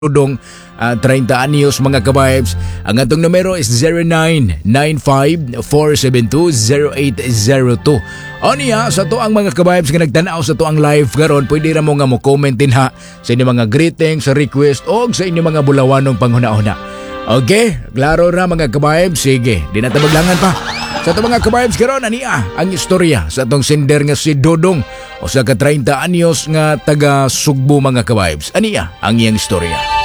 Dudong 30 anyos mga ka-vibes. Ang atong numero is 0995-472-0802. O niya, sa to ang mga ka-vibes nga nagtanaw sa to ang live karon, pwede ra mo nga mo commentin ha sa inyong mga greetings, sa request o sa inyong mga bulawanong panghuna-huna. Okay, klaro ra mga ka-vibes. Sige, di na tabaglangan pa. Sa to mga ka-vibes karon, aniya ang istorya sa atong sender nga si Dodong o sa ka 30 anyos nga taga Sugbo mga ka-vibes. Aniya ang iyang istorya.